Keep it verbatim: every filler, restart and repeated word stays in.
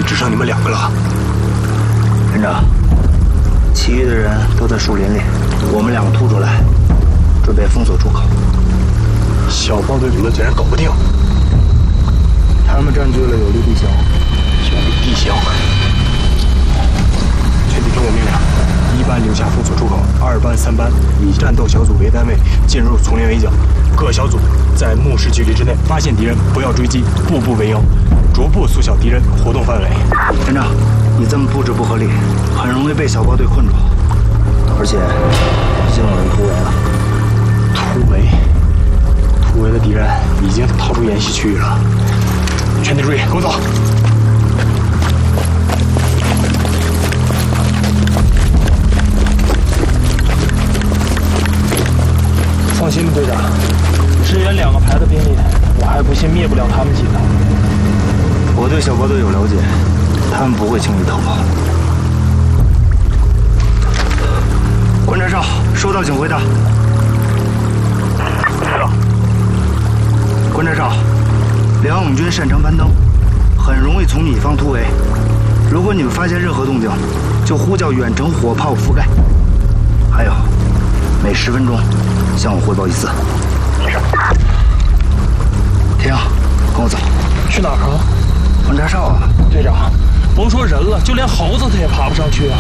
只剩你们两个了。 连长，其余的人都在树林里，我们两个突出来，准备封锁出口。 小豹队里面竟然搞不定， 他们占据了有利地形。 有利地形。全体听我命令：一班留下封锁出口，二班、三班以战斗小组为单位进入丛林围剿。各小组在目视距离之内发现敌人，不要追击，步步为营，逐步缩小敌人活动范围。 连长，你这么布置不合理，很容易被小豹队困住，而且已经有人突围了。 突围？突围的敌人已经逃出演习区域了。全体注意，跟我走。放心吧，队长，支援两个排的兵力，我还不信灭不了他们几个。 我对小豹队有了解，他们不会轻易逃跑。观察哨，收到，请回答。 知道。 观察哨，梁永军擅长攀登，很容易从你方突围。如果你们发现任何动静，就呼叫远程火炮覆盖。还有，每十分钟向我汇报一次。 是。 天阳，跟我走。 去哪儿啊？ 观察哨啊。 队长，甭说人了，就连猴子他也爬不上去啊。